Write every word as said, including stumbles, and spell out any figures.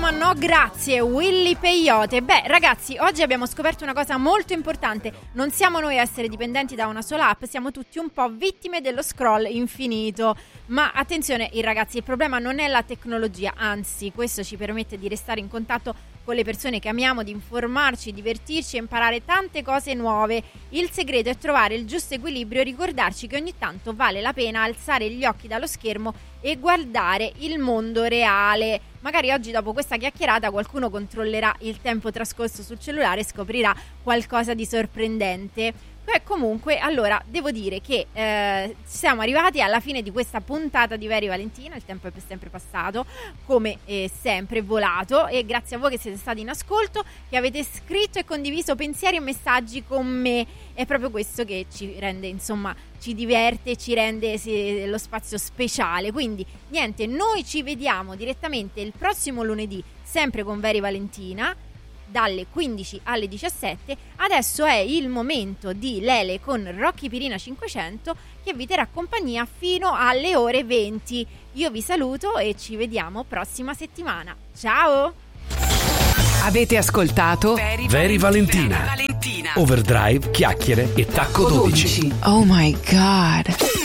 ma no grazie, Willy Peyote. Beh ragazzi, oggi abbiamo scoperto una cosa molto importante. Non siamo noi a essere dipendenti da una sola app, siamo tutti un po' vittime dello scroll infinito. Ma attenzione ragazzi, il problema non è la tecnologia, anzi questo ci permette di restare in contatto con le persone che amiamo, di informarci, divertirci e imparare tante cose nuove. Il segreto è trovare il giusto equilibrio e ricordarci che ogni tanto vale la pena alzare gli occhi dallo schermo e guardare il mondo reale. Magari oggi dopo questa chiacchierata qualcuno controllerà il tempo trascorso sul cellulare e scoprirà qualcosa di sorprendente. Beh, comunque, allora, devo dire che eh, siamo arrivati alla fine di questa puntata di Very Valentina. Il tempo è sempre passato, come eh, sempre volato, e grazie a voi che siete stati in ascolto, che avete scritto e condiviso pensieri e messaggi con me. È proprio questo che ci rende, insomma, ci diverte, ci rende sì, lo spazio speciale. Quindi, niente, noi ci vediamo direttamente il prossimo lunedì, sempre con Very Valentina, dalle quindici alle diciassette. Adesso è il momento di Lele con Rocky Pirina cinquecento, che vi terrà compagnia fino alle ore venti. Io vi saluto e ci vediamo prossima settimana. Ciao! Avete ascoltato Very, Very Valentina. Valentina Overdrive, chiacchiere e tacco dodici. Oh my God.